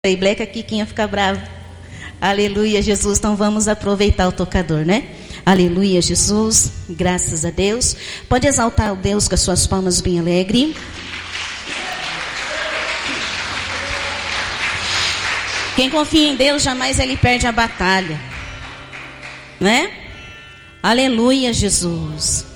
E Bleca aqui, quem ia ficar bravo. Aleluia, Jesus. Então vamos aproveitar o tocador, né? Aleluia, Jesus. Graças a Deus. Pode exaltar o Deus com as suas palmas bem alegre. Quem confia em Deus, jamais ele perde a batalha. Né? Aleluia, Jesus.